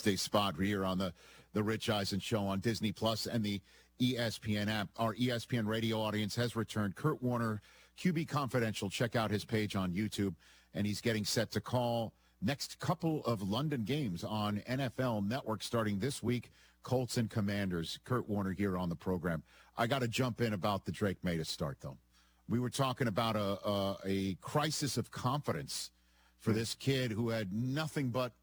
Wednesday spot here on the Rich Eisen Show on Disney Plus and the ESPN app. Our ESPN radio audience has returned. Kurt Warner, QB Confidential. Check out his page on YouTube. And he's getting set to call next couple of London games on NFL Network starting this week. Colts and Commanders. Kurt Warner here on the program. I got to jump in about the Drake Matus start, though. We were talking about a crisis of confidence for this kid who had nothing but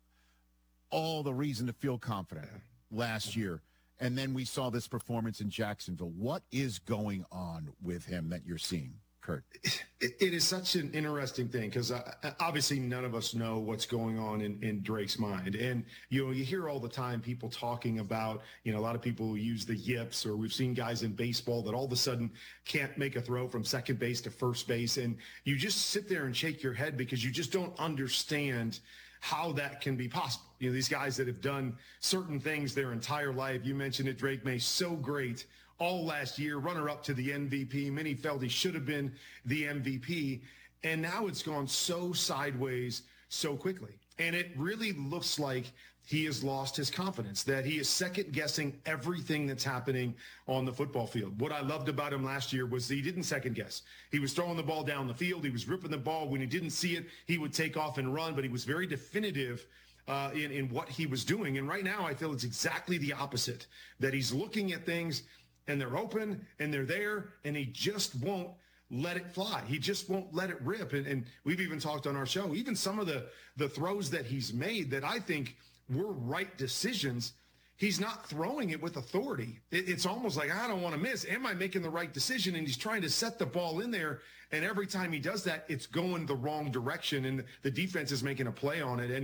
all the reason to feel confident last year. And then we saw this performance in Jacksonville. What is going on with him that you're seeing, Kurt? It is such an interesting thing because obviously none of us know what's going on in Drake's mind. And, you hear all the time people talking about, a lot of people who use the yips, or we've seen guys in baseball that all of a sudden can't make a throw from second base to first base. And you just sit there and shake your head because you just don't understand how that can be possible. These guys that have done certain things their entire life. You mentioned it, Drake May, so great all last year, runner-up to the MVP. Many felt he should have been the MVP. And now it's gone so sideways so quickly. And it really looks like he has lost his confidence, that he is second-guessing everything that's happening on the football field. What I loved about him last year was he didn't second-guess. He was throwing the ball down the field. He was ripping the ball. When he didn't see it, he would take off and run, but he was very definitive in what he was doing. And right now I feel it's exactly the opposite, that he's looking at things and they're open and they're there, and he just won't let it fly. He just won't let it rip. And we've even talked on our show, even some of the throws that he's made that I think were right decisions, he's not throwing it with authority. It's almost like, I don't want to miss. Am I making the right decision? And he's trying to set the ball in there. And every time he does that, it's going the wrong direction. And the defense is making a play on it. And,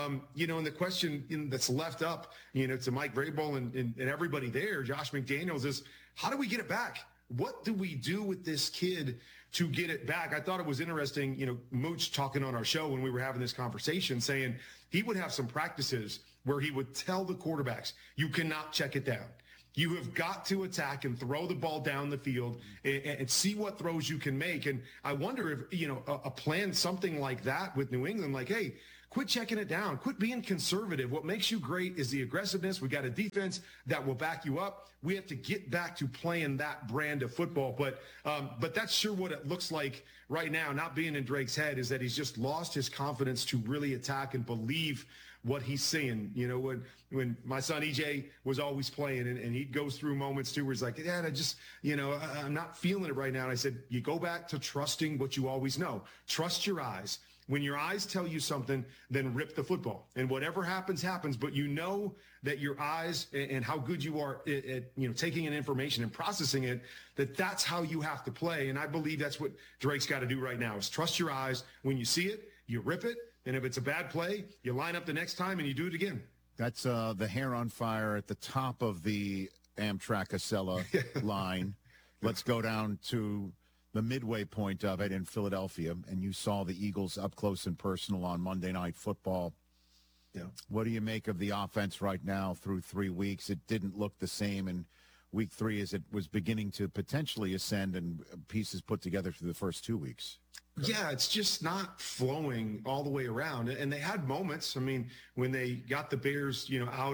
and the question that's left up, to Mike Vrabel and everybody there, Josh McDaniels, is how do we get it back? What do we do with this kid to get it back? I thought it was interesting, Mooch talking on our show when we were having this conversation, saying he would have some practices where he would tell the quarterbacks, you cannot check it down. You have got to attack and throw the ball down the field and see what throws you can make. And I wonder if, a plan, something like that with New England, like, hey, quit checking it down. Quit being conservative. What makes you great is the aggressiveness. We got a defense that will back you up. We have to get back to playing that brand of football. But that's sure what it looks like right now, not being in Drake's head, is that he's just lost his confidence to really attack and believe what he's seeing. When my son EJ was always playing and he goes through moments too where he's like, Dad, I just, I'm not feeling it right now. And I said, you go back to trusting what you always know. Trust your eyes. When your eyes tell you something, then rip the football. And whatever happens, happens. But you know that your eyes and how good you are at taking in information and processing it, that's how you have to play. And I believe that's what Drake's got to do right now, is trust your eyes. When you see it, you rip it. And if it's a bad play, you line up the next time and you do it again. That's the hair on fire at the top of the Amtrak Acela line. Let's go down to the midway point of it in Philadelphia, and you saw the Eagles up close and personal on Monday Night Football. Yeah. What do you make of the offense right now through 3 weeks? It didn't look the same in week 3 as it was beginning to potentially ascend and pieces put together through the first 2 weeks. Yeah, it's just not flowing all the way around. And they had moments. I mean, when they got the Bears, out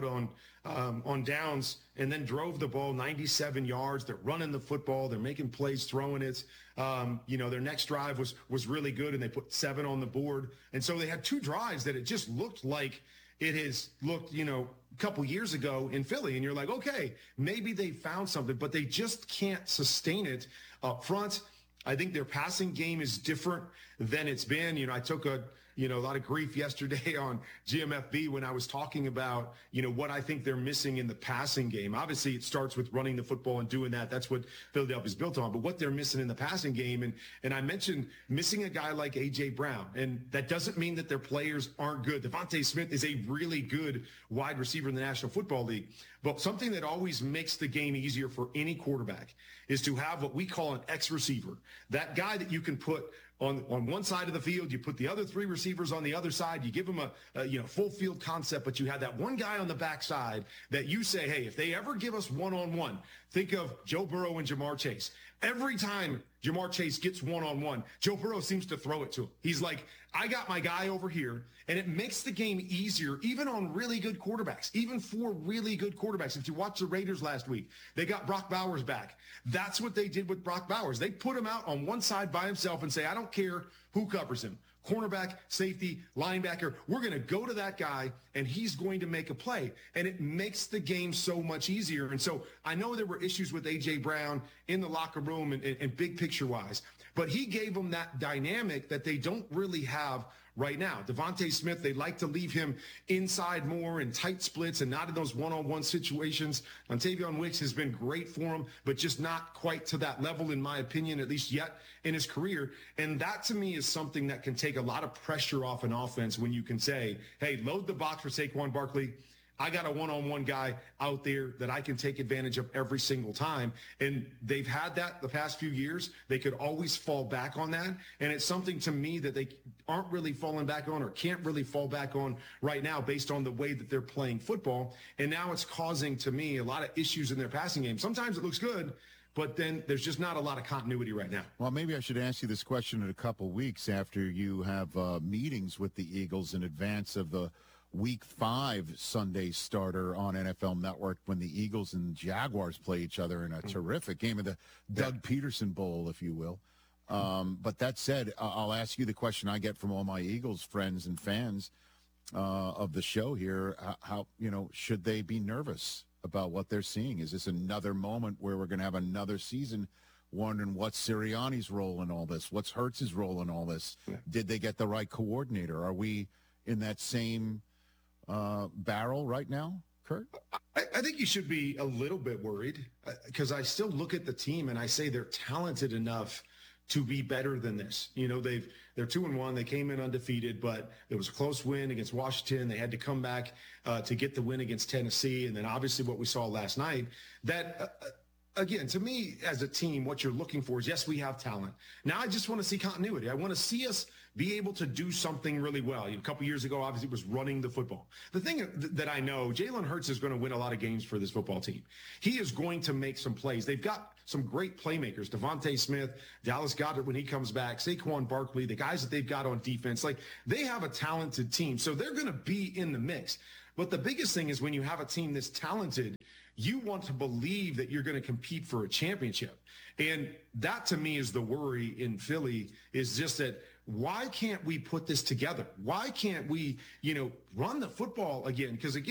on downs and then drove the ball 97 yards, they're running the football, they're making plays, throwing it. Their next drive was really good, and they put 7 on the board. And so they had 2 drives that it just looked like it has looked, a couple years ago in Philly. And you're like, okay, maybe they found something, but they just can't sustain it up front. I think their passing game is different than it's been. I took a lot of grief yesterday on GMFB when I was talking about, what I think they're missing in the passing game. Obviously, it starts with running the football and doing that. That's what Philadelphia is built on. But what they're missing in the passing game, and I mentioned missing a guy like A.J. Brown, and that doesn't mean that their players aren't good. Devontae Smith is a really good wide receiver in the National Football League. But something that always makes the game easier for any quarterback is to have what we call an X receiver. That guy that you can put on one side of the field, you put the other 3 receivers on the other side, you give them a full field concept, but you have that one guy on the backside that you say, hey, if they ever give us one-on-one, Think of Joe Burrow and Jamar Chase. Every time Jamar Chase gets one-on-one, Joe Burrow seems to throw it to him. He's like, I got my guy over here, and it makes the game easier, even on really good quarterbacks, even for really good quarterbacks. If you watch the Raiders last week, they got Brock Bowers back. That's what they did with Brock Bowers. They put him out on one side by himself and say, I don't care who covers him. Cornerback, safety, linebacker, we're going to go to that guy, and he's going to make a play. And it makes the game so much easier. And so I know there were issues with A.J. Brown in the locker room and big picture-wise, but he gave them that dynamic that they don't really have right now. Devontae Smith, they like to leave him inside more in tight splits and not in those one-on-one situations. Montavion Wicks has been great for him, but just not quite to that level, in my opinion, at least yet in his career. And that, to me, is something that can take a lot of pressure off an offense when you can say, hey, load the box for Saquon Barkley. I got a one-on-one guy out there that I can take advantage of every single time. And they've had that the past few years. They could always fall back on that. And it's something to me that they aren't really falling back on or can't really fall back on right now based on the way that they're playing football. And now it's causing, to me, a lot of issues in their passing game. Sometimes it looks good, but then there's just not a lot of continuity right now. Well, maybe I should ask you this question in a couple weeks after you have meetings with the Eagles in advance of the Week 5 Sunday starter on NFL Network when the Eagles and Jaguars play each other in a terrific game of the Doug Peterson Bowl, if you will. But that said, I'll ask you the question I get from all my Eagles friends and fans of the show here. How, should they be nervous about what they're seeing? Is this another moment where we're going to have another season wondering what's Sirianni's role in all this? What's Hurts's role in all this? Did they get the right coordinator? Are we in that same barrel right now, Kurt? I think you should be a little bit worried because I still look at the team and I say they're talented enough to be better than this. They're 2-1. They came in undefeated, but it was a close win against Washington. They had to come back to get the win against Tennessee. And then obviously what we saw last night, that again, to me as a team, what you're looking for is, yes, we have talent. Now I just want to see continuity. I want to see us be able to do something really well. A couple years ago, obviously, it was running the football. The thing that I know, Jalen Hurts is going to win a lot of games for this football team. He is going to make some plays. They've got some great playmakers. Devontae Smith, Dallas Goedert when he comes back, Saquon Barkley, the guys that they've got on defense. Like, they have a talented team, so they're going to be in the mix. But the biggest thing is when you have a team this talented, you want to believe that you're going to compete for a championship. And that, to me, is the worry in Philly, is just that why can't we put this together? Why can't we, run the football again? Because, again,